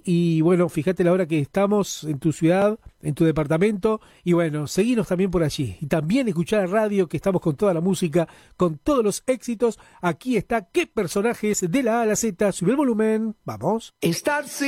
y bueno, fíjate la hora que estamos en tu ciudad, en tu departamento, y bueno, seguinos también por allí. Y también escuchar la radio, que estamos con toda la música, con todos los éxitos. Aquí está ¿Qué personajes? De la A a la Z. Sube el volumen, vamos. Estar